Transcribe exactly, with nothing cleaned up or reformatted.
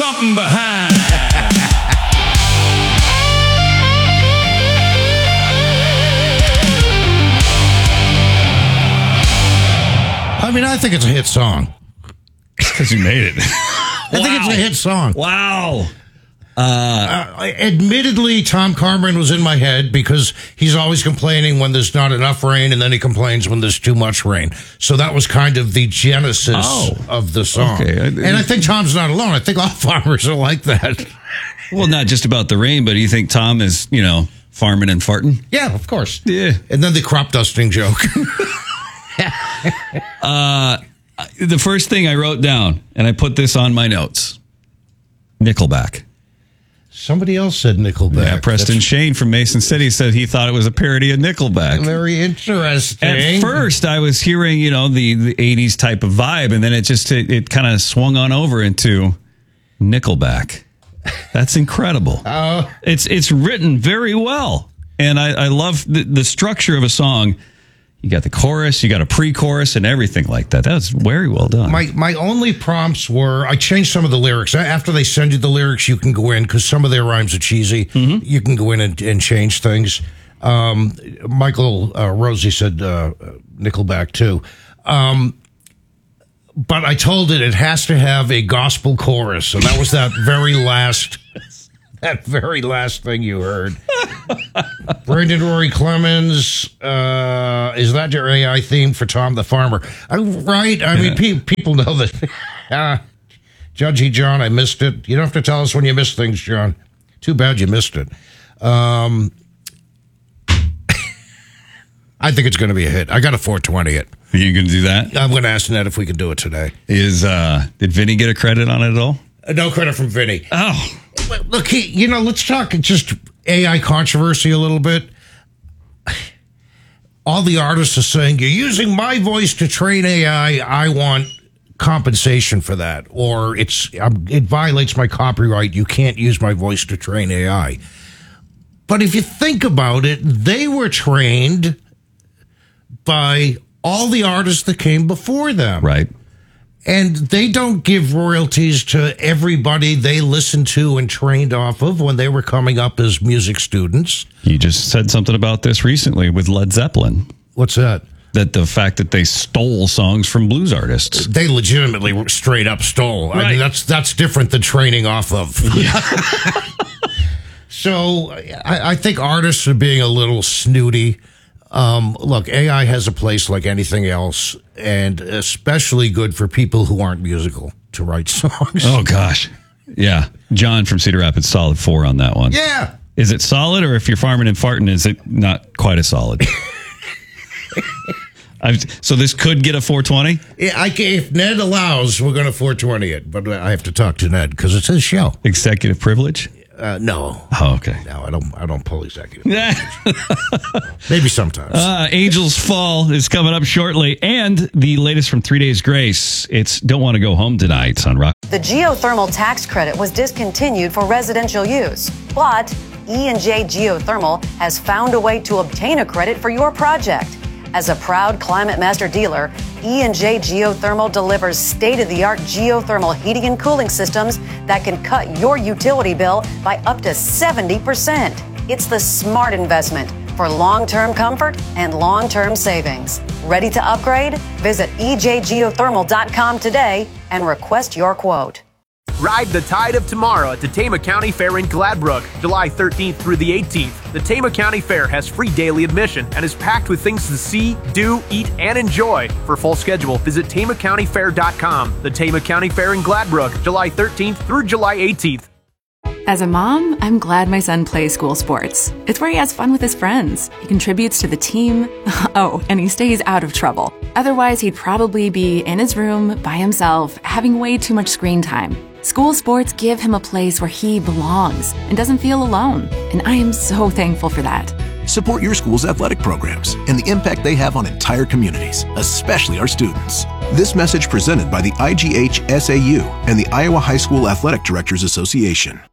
something behind. I mean, I think it's a hit song. Because you made it. I wow. think it's a hit song. Wow. Uh, uh, admittedly, Tom Carmen was in my head because he's always complaining when there's not enough rain, and then he complains when there's too much rain. So that was kind of the genesis oh. of the song. Okay. And I think Tom's not alone. I think all farmers are like that. Well, not just about the rain, but you think Tom is, you know, farming and farting? Yeah, of course. Yeah. And then the crop dusting joke. uh, the first thing I wrote down, and I put this on my notes, Nickelback. Somebody else said Nickelback. Yeah, Preston That's... Shane from Mason City said he thought it was a parody of Nickelback. Very interesting. At first, I was hearing, you know, the, the eighties type of vibe, and then it just, it, it kind of swung on over into Nickelback. That's incredible. Uh, it's it's written very well, and I, I love the, the structure of a song. You got the chorus, you got a pre-chorus, and everything like that. That's very well done. My my only prompts were, I changed some of the lyrics. After they send you the lyrics, you can go in, because some of their rhymes are cheesy. Mm-hmm. You can go in and, and change things. Um, Michael uh, Rosie said uh, Nickelback, too. Um, but I told it it has to have a gospel chorus, and that was that very last... That very last thing you heard. Brendan Rory Clemens, uh, is that your A I theme for Tom the Farmer? Uh, right? I mean, pe- people know that. uh, Judgy John, I missed it. You don't have to tell us when you miss things, John. Too bad you missed it. Um, I think it's going to be a hit. I got a four twenty it. Are you going to do that? I'm going to ask Ned if we can do it today. Is uh, did Vinny get a credit on it at all? Uh, no credit from Vinny. Oh. Look, he, you know, let's talk just A I controversy a little bit. All the artists are saying, you're using my voice to train A I. I want compensation for that. Or it's um, it violates my copyright. You can't use my voice to train A I. But if you think about it, they were trained by all the artists that came before them. Right. And they don't give royalties to everybody they listened to and trained off of when they were coming up as music students. You just said something about this recently with Led Zeppelin. What's that? That the fact that they stole songs from blues artists. They legitimately straight up stole. Right. I mean, that's that's different than training off of. Yeah. So I, I think artists are being a little snooty. Um, look, A I has a place like anything else, and especially good for people who aren't musical to write songs. Oh, gosh. Yeah. John from Cedar Rapids, solid four on that one. Yeah. Is it solid, or if you're farming and farting, is it not quite as solid? I've, so this could get a four twenty? Yeah, I can, if Ned allows, we're going to four twenty it, but I have to talk to Ned because it's his show. Executive privilege? Uh, no. Oh, okay. No, I don't. I don't pull executive. Maybe sometimes. Uh, Angels Fall is coming up shortly, and the latest from Three Days Grace. It's Don't Want to Go Home Tonight on Rock. The geothermal tax credit was discontinued for residential use, but E and J Geothermal has found a way to obtain a credit for your project. As a proud Climate Master dealer, E and J Geothermal delivers state-of-the-art geothermal heating and cooling systems that can cut your utility bill by up to seventy percent. It's the smart investment for long-term comfort and long-term savings. Ready to upgrade? Visit E J geothermal dot com today and request your quote. Ride the tide of tomorrow at the Tama County Fair in Gladbrook, July thirteenth through the eighteenth. The Tama County Fair has free daily admission and is packed with things to see, do, eat, and enjoy. For full schedule, visit Tama County Fair dot com. The Tama County Fair in Gladbrook, July thirteenth through July eighteenth. As a mom, I'm glad my son plays school sports. It's where he has fun with his friends. He contributes to the team. Oh, and he stays out of trouble. Otherwise, he'd probably be in his room by himself, having way too much screen time. School sports give him a place where he belongs and doesn't feel alone. And I am so thankful for that. Support your school's athletic programs and the impact they have on entire communities, especially our students. This message presented by the I G H S A U and the Iowa High School Athletic Directors Association.